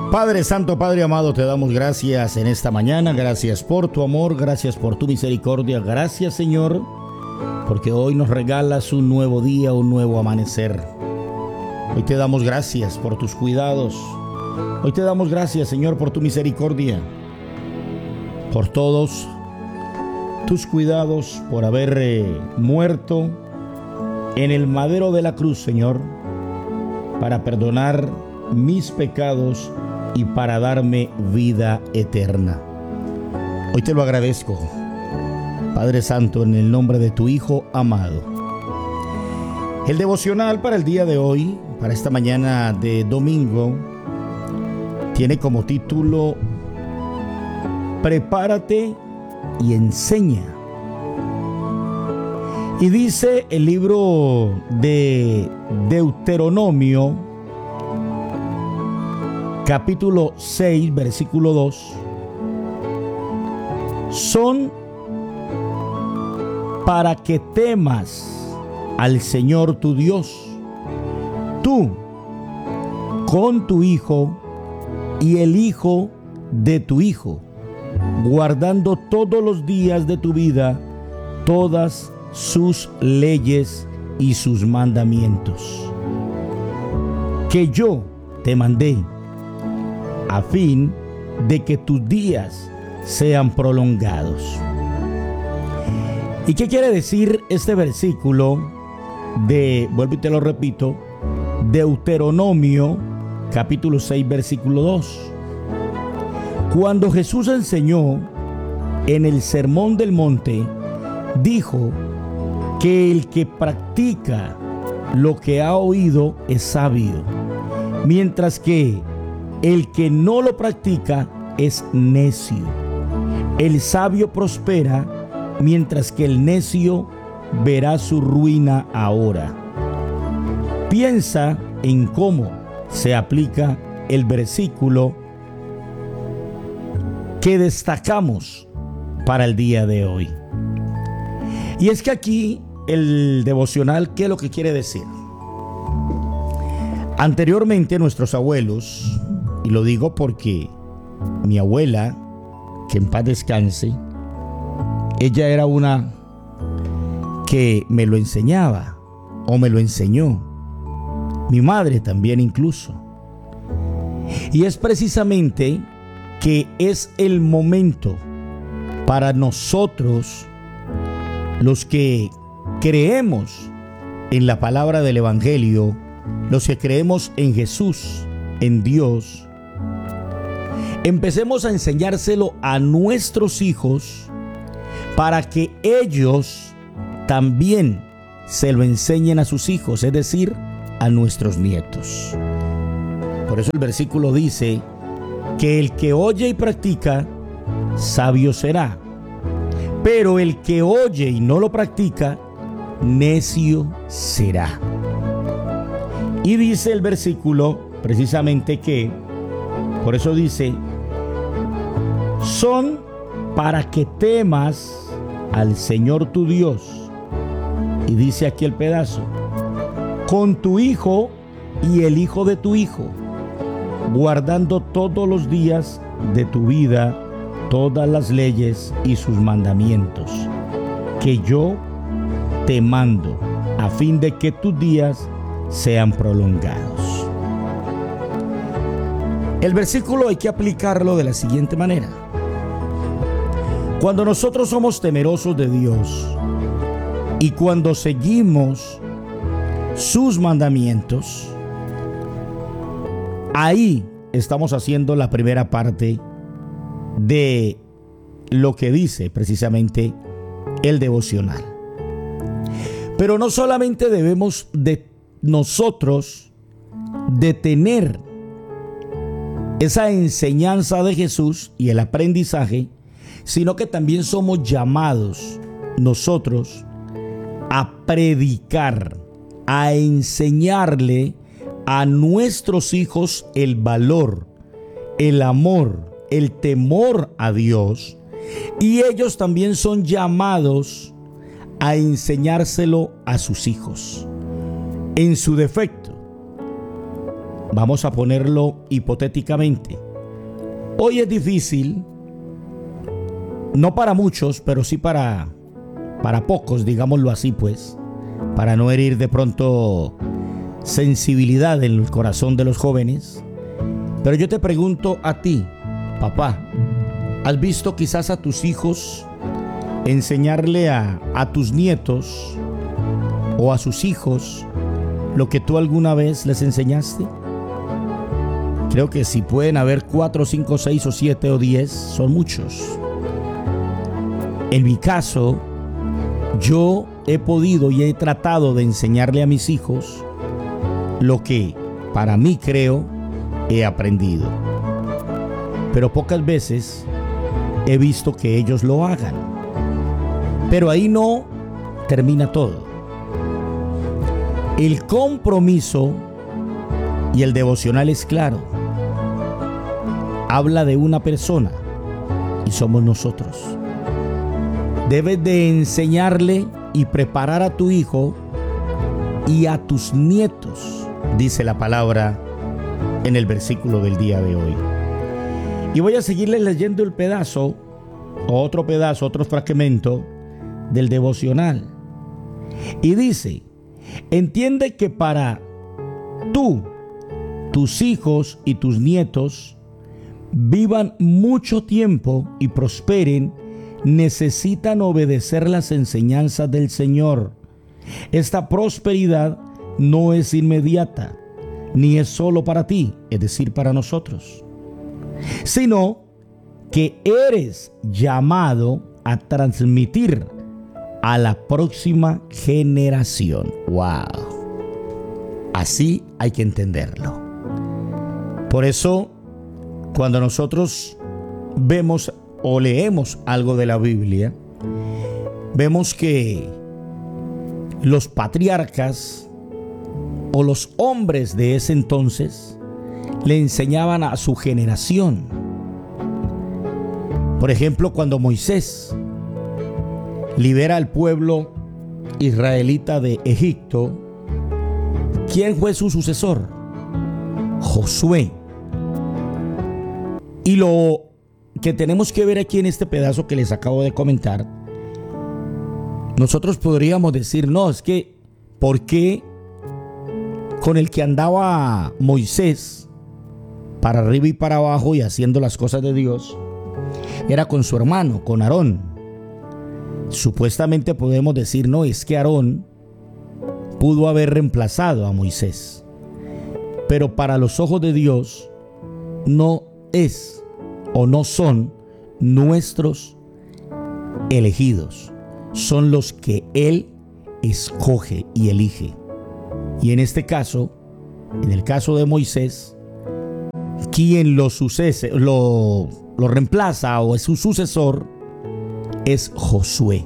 Padre Santo, Padre amado, te damos gracias en esta mañana. Gracias por tu amor, gracias por tu misericordia. Gracias, Señor, porque hoy nos regalas un nuevo día, un nuevo amanecer. Hoy te damos gracias por tus cuidados. Hoy te damos gracias, Señor, por tu misericordia, por todos tus cuidados, por haber muerto en el madero de la cruz, Señor, para perdonar mis pecados y para darme vida eterna. Hoy te lo agradezco, Padre Santo, en el nombre de tu Hijo amado. El devocional para el día de hoy, para esta mañana de domingo, tiene como título: Prepárate y enseña. Y dice el libro de Deuteronomio, capítulo 6, versículo 2. Son para que temas al Señor tu Dios, tú con tu hijo y el hijo de tu hijo, guardando todos los días de tu vida todas sus leyes y sus mandamientos, que yo te mandé, a fin de que tus días sean prolongados. ¿Y qué quiere decir este versículo vuelvo y te lo repito, Deuteronomio capítulo 6, versículo 2? Cuando Jesús enseñó en el Sermón del Monte, dijo que el que practica lo que ha oído es sabio, mientras que el que no lo practica es necio. El sabio prospera, mientras que el necio verá su ruina ahora. Piensa en cómo se aplica el versículo que destacamos para el día de hoy. Y es que aquí el devocional, ¿qué es lo que quiere decir? Anteriormente nuestros abuelos, y lo digo porque mi abuela, que en paz descanse, ella era una que me lo enseñaba o me lo enseñó. Mi madre también incluso. Y es precisamente que es el momento para nosotros, los que creemos en la palabra del Evangelio, los que creemos en Jesús, en Dios, empecemos a enseñárselo a nuestros hijos para que ellos también se lo enseñen a sus hijos, es decir, a nuestros nietos. Por eso el versículo dice que el que oye y practica, sabio será. Pero el que oye y no lo practica, necio será. Y dice el versículo precisamente que, por eso dice, son para que temas al Señor tu Dios. Y dice aquí el pedazo: con tu hijo y el hijo de tu hijo, guardando todos los días de tu vida todas las leyes y sus mandamientos, que yo te mando, a fin de que tus días sean prolongados. El versículo hay que aplicarlo de la siguiente manera: cuando nosotros somos temerosos de Dios y cuando seguimos sus mandamientos, ahí estamos haciendo la primera parte de lo que dice precisamente el devocional. Pero no solamente debemos de nosotros de tener esa enseñanza de Jesús y el aprendizaje, sino que también somos llamados nosotros a predicar, a enseñarle a nuestros hijos el valor, el amor, el temor a Dios, y ellos también son llamados a enseñárselo a sus hijos. En su defecto, vamos a ponerlo hipotéticamente. Hoy es difícil, no para muchos, pero sí para pocos, digámoslo así, pues, para no herir de pronto sensibilidad en el corazón de los jóvenes. Pero yo te pregunto a ti, papá, ¿has visto quizás a tus hijos enseñarle a tus nietos o a sus hijos lo que tú alguna vez les enseñaste? Creo que si pueden haber 4, 5, 6 o 7 o 10, son muchos. En mi caso, yo he podido y he tratado de enseñarle a mis hijos lo que para mí creo he aprendido. Pero pocas veces he visto que ellos lo hagan. Pero ahí no termina todo. El compromiso y el devocional es claro. Habla de una persona y somos nosotros. Debes de enseñarle y preparar a tu hijo y a tus nietos, dice la palabra en el versículo del día de hoy. Y voy a seguirles leyendo el pedazo, otro fragmento del devocional. Y dice: entiende que para tú, tus hijos y tus nietos vivan mucho tiempo y prosperen, necesitan obedecer las enseñanzas del Señor. Esta prosperidad no es inmediata, ni es solo para ti, es decir, para nosotros, sino que eres llamado a transmitir a la próxima generación. ¡Wow! Así hay que entenderlo. Por eso, cuando nosotros vemos o leemos algo de la Biblia, vemos que los patriarcas o los hombres de ese entonces le enseñaban a su generación. Por ejemplo, cuando Moisés libera al pueblo israelita de Egipto, ¿quién fue su sucesor? Josué. Y lo que tenemos que ver aquí en este pedazo que les acabo de comentar, nosotros podríamos decir, no, es que ¿por qué con el que andaba Moisés para arriba y para abajo y haciendo las cosas de Dios era con su hermano, con Aarón? Supuestamente podemos decir, no, es que Aarón pudo haber reemplazado a Moisés, pero para los ojos de Dios no es o no son nuestros elegidos, son los que Él escoge y elige. Y en este caso, en el caso de Moisés, quien lo reemplaza o es su sucesor es Josué.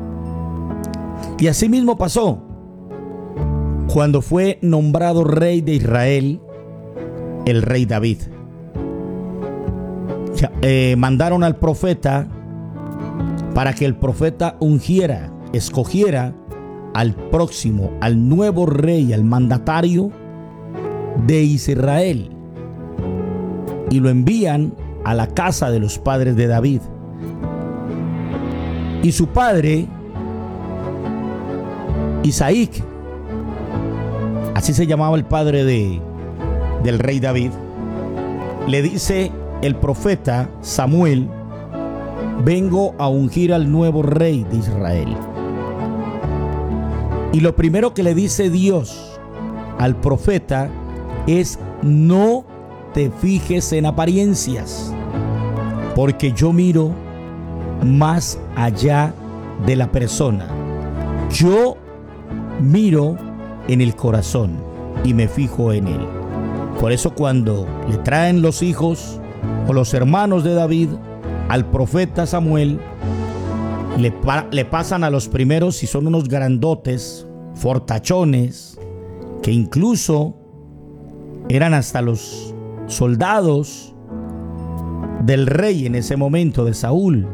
Y así mismo pasó cuando fue nombrado rey de Israel el rey David. Mandaron al profeta para que el profeta escogiera al próximo, al nuevo rey, al mandatario de Israel, y lo envían a la casa de los padres de David. Y su padre, Isaí, así se llamaba el padre del rey David, le dice el profeta Samuel: vengo a ungir al nuevo rey de Israel. Y lo primero que le dice Dios al profeta es: no te fijes en apariencias, porque yo miro más allá de la persona. Yo miro en el corazón y me fijo en él. Por eso cuando le traen los hijos o los hermanos de David al profeta Samuel, le pasan a los primeros y son unos grandotes, fortachones, que incluso eran hasta los soldados del rey en ese momento, de Saúl.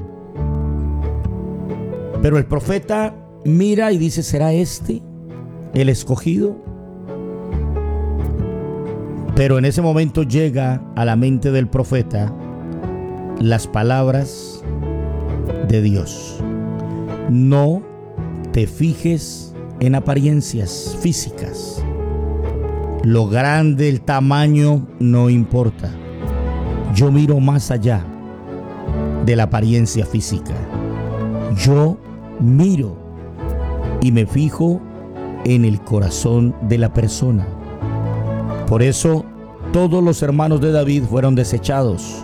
Pero el profeta mira y dice: ¿será este el escogido? Pero en ese momento llega a la mente del profeta las palabras de Dios. No te fijes en apariencias físicas. Lo grande, el tamaño, no importa. Yo miro más allá de la apariencia física. Yo miro y me fijo en el corazón de la persona. Por eso todos los hermanos de David fueron desechados.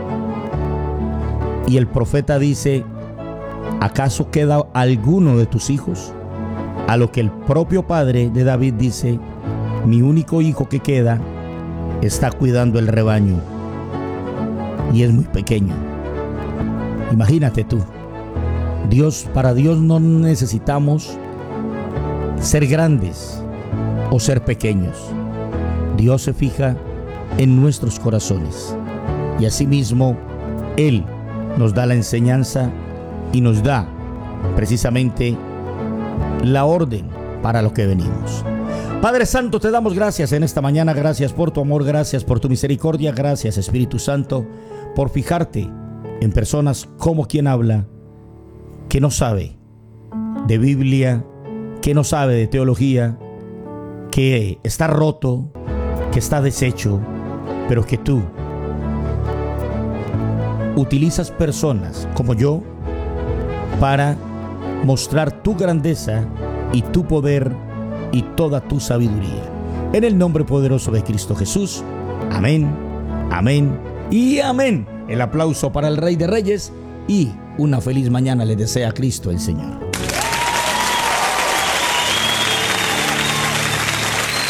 Y el profeta dice: ¿acaso queda alguno de tus hijos? A lo que el propio padre de David dice: mi único hijo que queda está cuidando el rebaño y es muy pequeño. Imagínate tú, para Dios no necesitamos ser grandes o ser pequeños. Dios se fija en nuestros corazones y asimismo Él nos da la enseñanza y nos da precisamente la orden para lo que venimos. Padre Santo, te damos gracias en esta mañana. Gracias por tu amor, gracias por tu misericordia. Gracias, Espíritu Santo, por fijarte en personas como quien habla, que no sabe de Biblia, que no sabe de teología, que está roto, que está deshecho, pero que tú utilizas personas como yo para mostrar tu grandeza y tu poder y toda tu sabiduría. En el nombre poderoso de Cristo Jesús. Amén, amén y amén. El aplauso para el Rey de Reyes y una feliz mañana le desea Cristo el Señor.